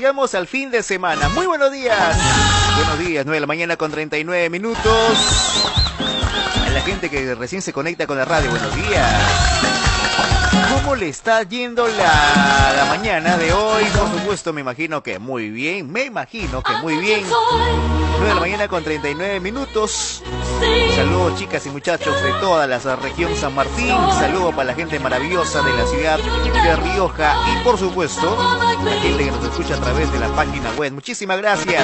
llegamos al fin de semana. Muy buenos días. Buenos días, 9 de la mañana con 39 minutos. A la gente que recién se conecta con la radio, buenos días. ¿Cómo le está yendo la mañana de hoy? Por supuesto, me imagino que muy bien. 9 de la mañana con 39 minutos. Saludos, chicas y muchachos de toda la región San Martín. Saludos para la gente maravillosa de la ciudad de Rioja. Y por supuesto, la gente que nos escucha a través de la página web. Muchísimas gracias.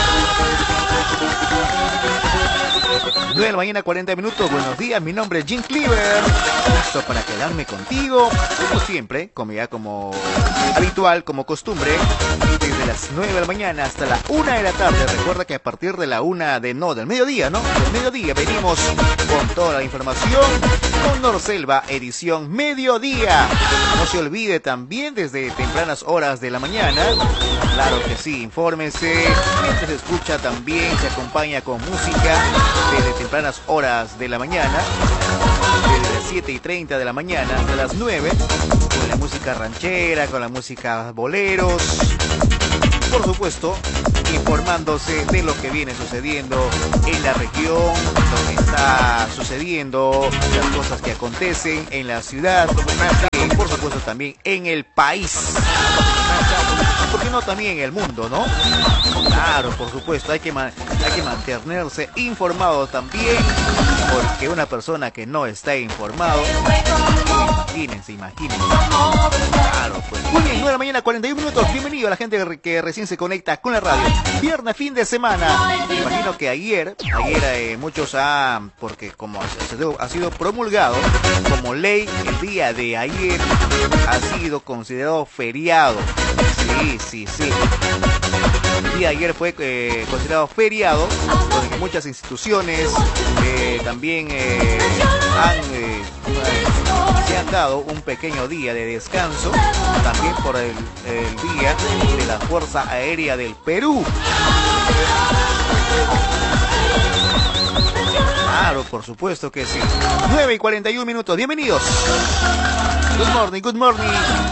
9 de la mañana, 40 minutos. Buenos días, mi nombre es Jim Cleaver. Listo para quedarme contigo, como siempre, como habitual, como costumbre, desde las 9 de la mañana hasta la 1 de la tarde. Recuerda que a partir de la 1 del mediodía, ¿no? Del mediodía venimos con toda la información con Norselva, edición mediodía. No se olvide también desde tempranas horas de la mañana. Claro que sí, infórmese. Mientras escucha también, se acompaña con música desde tempranas horas de la mañana. Desde las 7:30 de la mañana hasta las 9, con la música ranchera, con la música boleros. Por supuesto, informándose de lo que viene sucediendo en la región, lo que está sucediendo, las cosas que acontecen en la ciudad y por supuesto también en el país. ¿Por qué no también en el mundo, no? Claro, por supuesto, hay que mantenerse informado también, porque una persona que no está informado, imagínense. Claro, pues. Muy bien, 9 de la mañana, 41 minutos. Bienvenido a la gente que recién se conecta con la radio. Viernes, fin de semana. Me imagino que ayer muchos porque como ha sido promulgado como ley, el día de ayer ha sido considerado feriado. Sí. El día de ayer fue considerado feriado, porque muchas instituciones también se han dado un pequeño día de descanso, también por el día de la Fuerza Aérea del Perú. Claro, por supuesto que sí. 9 y 41 minutos, bienvenidos. Good morning.